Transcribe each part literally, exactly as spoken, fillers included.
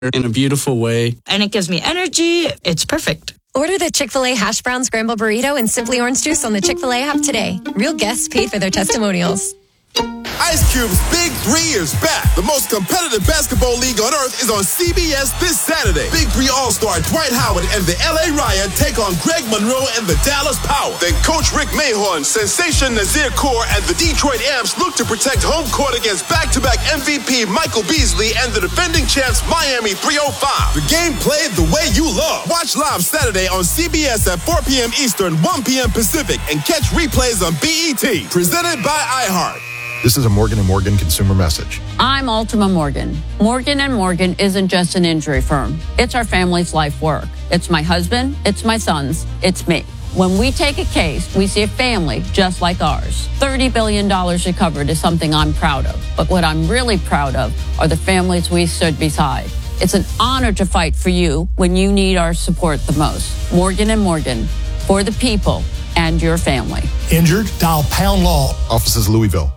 in a beautiful way. And it gives me energy. It's perfect. Order the Chick-fil-A Hash Brown Scramble Burrito and Simply Orange Juice on the Chick-fil-A app today. Real guests paid for their testimonials. Ice Cube's Big Three is back. The most competitive basketball league on earth is on C B S this Saturday. Big Three All-Star Dwight Howard and the L A Riot take on Greg Monroe and the Dallas Power. Then Coach Rick Mahorn, Sensation Nazir Kaur, and the Detroit Amps look to protect home court against back-to-back M V P Michael Beasley and the defending champs Miami three oh five. The game played the way you love. Watch live Saturday on C B S at four p.m. Eastern, one p.m. Pacific, and catch replays on B E T. Presented by iHeart. This is a Morgan and Morgan consumer message. I'm Ultima Morgan. Morgan and Morgan isn't just an injury firm. It's our family's life work. It's my husband, it's my sons, it's me. When we take a case, we see a family just like ours. thirty billion dollars recovered is something I'm proud of. But what I'm really proud of are the families we stood beside. It's an honor to fight for you when you need our support the most. Morgan and Morgan, for the people and your family. Injured? Dial Pound Law. Offices Louisville.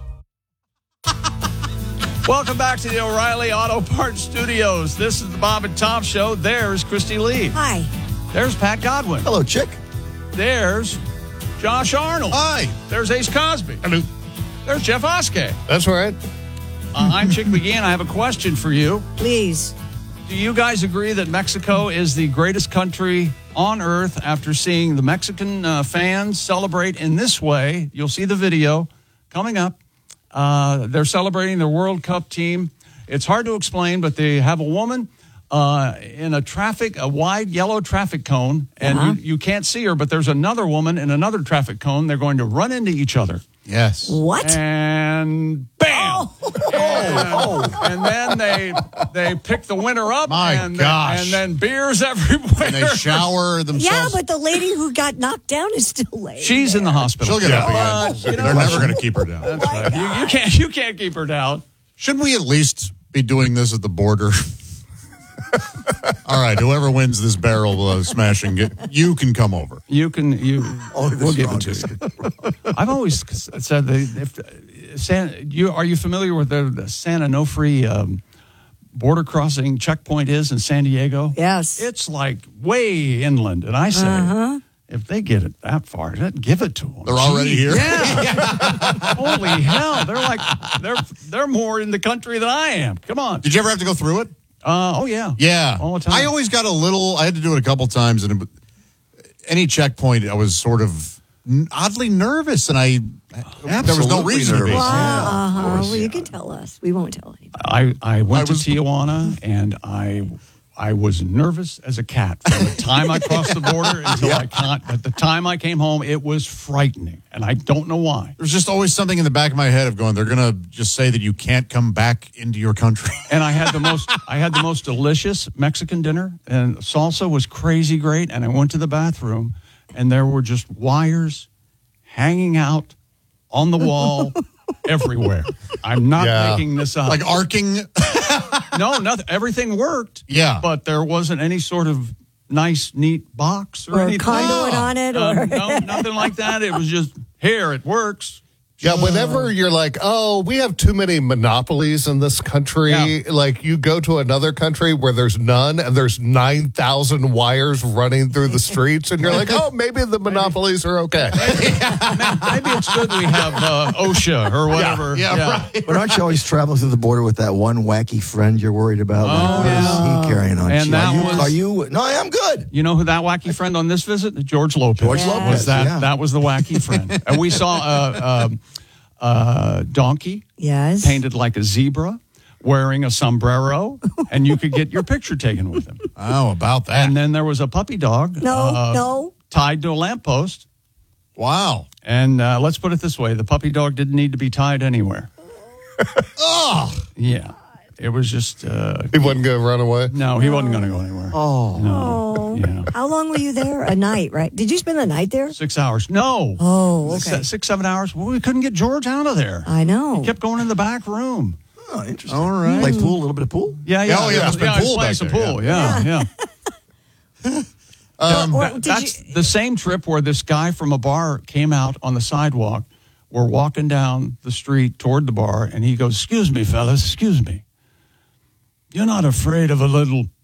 Welcome back to the O'Reilly Auto Parts Studios. This is the Bob and Tom Show. There's Christy Lee. Hi. There's Pat Godwin. Hello, Chick. There's Josh Arnold. Hi. There's Ace Cosby. Hello. There's Jeff Oskey. That's right. Uh, I'm Chick McGee, and I have a question for you. Please. Do you guys agree that Mexico is the greatest country on earth after seeing the Mexican uh, fans celebrate in this way? You'll see the video coming up. Uh, they're celebrating their World Cup team. It's hard to explain, but they have a woman uh, in a traffic, a wide yellow traffic cone, and Uh-huh. you, you can't see her, but there's another woman in another traffic cone. They're going to run into each other. Yes. What? And bam! Oh. And, and then they they pick the winner up. My and, gosh. And then beers everywhere. And they shower Yeah, themselves. but the lady who got knocked down is still laying She's there. in the hospital. She'll get up Uh, again. you know They're what? never going to keep her down. That's right. You, you can't you can't keep her down. Shouldn't we at least be doing this at the border? All right, whoever wins this barrel uh, smashing, get, you can come over. You can you. Oh, we'll give it to you. I've always said that if uh, San, you are you familiar with the, the San Onofre um, border crossing checkpoint is in San Diego? Yes. It's like way inland, and I say Uh-huh. if they get it that far, give it to them. They're already here? Yeah. Holy hell! They're like they're they're more in the country than I am. Come on. Did you ever have to go through it? Uh, oh yeah. Yeah. All the time. I always got a little, I had to do it a couple times, and it, any checkpoint, I was sort of oddly nervous, and I, there was no reason to be. Well, Yeah, uh-huh. of course, well, you yeah. can tell us. We won't tell anybody. I, I went I was- to Tijuana, and I I was nervous as a cat from the time I crossed the border until I can't. At the time I came home, it was frightening, and I don't know why. There's just always something in the back of my head of going, they're going to just say that you can't come back into your country. And I had the most I had the most delicious Mexican dinner, and salsa was crazy great. And I went to the bathroom, and there were just wires hanging out on the wall everywhere. I'm not Yeah. making this up. Like arcing. No, nothing. Everything worked. Yeah. But there wasn't any sort of nice, neat box or, Or a anything. conduit on it, Uh, or- no, nothing like that. It was just, here, it works. Yeah, whenever you're like, oh, we have too many monopolies in this country, Yeah. like you go to another country where there's none and there's nine thousand wires running through the streets, and you're like, oh, maybe the monopolies are okay. Maybe it's good we have uh, OSHA or whatever. Yeah, right. But aren't you always traveling through the border with that one wacky friend you're worried about? Like, Oh, what is yeah. he carrying on? And Gee, that are you, was- Are you? No, I'm good. You know who that wacky friend on this visit? George Lopez. George Yeah. Lopez. Was that, yeah. that was the wacky friend. And we saw a, a, a donkey Yes. painted like a zebra, wearing a sombrero, and you could get your picture taken with him. Oh, about that. And then there was a puppy dog. No, uh, no. tied to a lamppost. Wow. And uh, let's put it this way. The puppy dog didn't need to be tied anywhere. Oh. Yeah. It was just... Uh, He wasn't going to run away. no, he wasn't going to go anywhere. Oh. No. Oh. Yeah. How long were you there? A night, right? Did you spend the night there? Six hours. No. Oh, okay. Six, six, seven hours. Well, we couldn't get George out of there. I know. He kept going in the back room. Oh, interesting. All right. Play pool, a little bit of pool? Yeah, yeah. Oh, yeah, there's been yeah, he's pool playing back some there, pool. Yeah, yeah. Um, Or That- did that's you- the same trip where this guy from a bar came out on the sidewalk. We're walking down the street toward the bar, and he goes, "Excuse me, fellas, excuse me." You're not afraid of a little